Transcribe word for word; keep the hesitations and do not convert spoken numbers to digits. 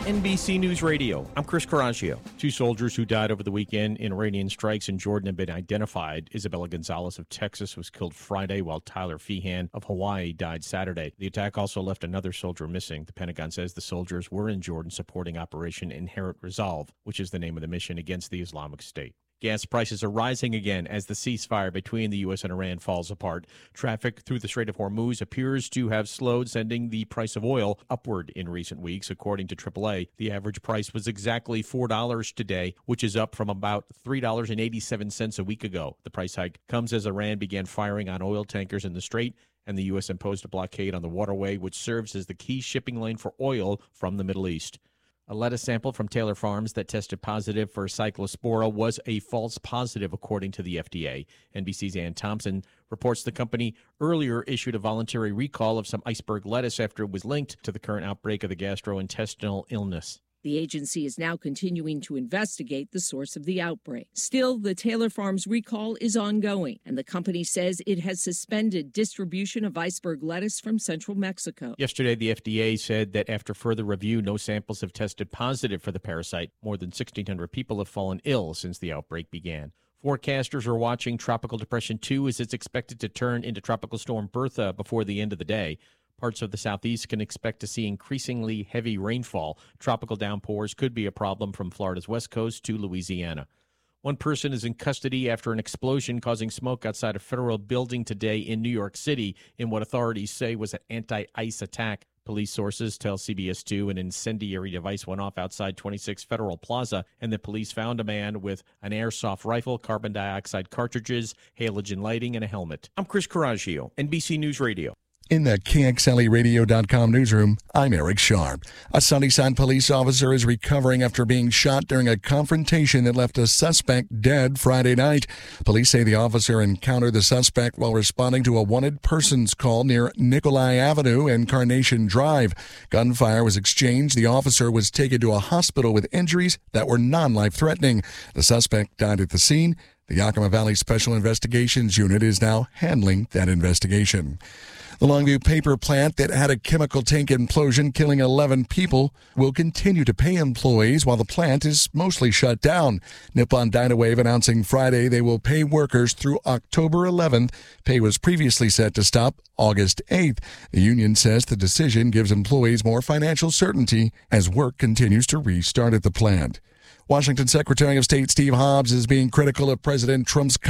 N B C News Radio. I'm Chris Coraggio. Two soldiers who died over the weekend in Iranian strikes in Jordan have been identified. Isabella Gonzalez of Texas was killed Friday, while Tyler Feehan of Hawaii died Saturday. The attack also left another soldier missing. The Pentagon says the soldiers were in Jordan supporting Operation Inherent Resolve, which is the name of the mission against the Islamic State. Gas prices are rising again as the ceasefire between the U S and Iran falls apart. Traffic through the Strait of Hormuz appears to have slowed, sending the price of oil upward in recent weeks. According to triple A, the average price was exactly four dollars today, which is up from about three dollars and eighty-seven cents a week ago. The price hike comes as Iran began firing on oil tankers in the Strait, and the U S imposed a blockade on the waterway, which serves as the key shipping lane for oil from the Middle East. A lettuce sample from Taylor Farms that tested positive for Cyclospora was a false positive, according to the F D A. N B C's Ann Thompson reports the company earlier issued a voluntary recall of some iceberg lettuce after it was linked to the current outbreak of the gastrointestinal illness. The agency is now continuing to investigate the source of the outbreak. Still, the Taylor Farms recall is ongoing, and the company says it has suspended distribution of iceberg lettuce from central Mexico. Yesterday, the F D A said that after further review, no samples have tested positive for the parasite. More than sixteen hundred people have fallen ill since the outbreak began. Forecasters are watching Tropical Depression two as it's expected to turn into Tropical Storm Bertha before the end of the day. Parts of the southeast can expect to see increasingly heavy rainfall. Tropical downpours could be a problem from Florida's west coast to Louisiana. One person is in custody after an explosion causing smoke outside a federal building today in New York City in what authorities say was an anti-ice attack. Police sources tell C B S two an incendiary device went off outside twenty-six Federal Plaza, and the police found a man with an airsoft rifle, carbon dioxide cartridges, halogen lighting, and a helmet. I'm Chris Coraggio, N B C News Radio. In the K X L E radio dot com newsroom, I'm Eric Sharp. A Sunnyside police officer is recovering after being shot during a confrontation that left a suspect dead Friday night. Police say the officer encountered the suspect while responding to a wanted persons call near Nikolai Avenue and Carnation Drive. Gunfire was exchanged. The officer was taken to a hospital with injuries that were non-life-threatening. The suspect died at the scene. The Yakima Valley Special Investigations Unit is now handling that investigation. The Longview paper plant that had a chemical tank implosion killing eleven people will continue to pay employees while the plant is mostly shut down. Nippon Dynawave announcing Friday they will pay workers through October eleventh. Pay was previously set to stop August eighth. The union says the decision gives employees more financial certainty as work continues to restart at the plant. Washington Secretary of State Steve Hobbs is being critical of President Trump's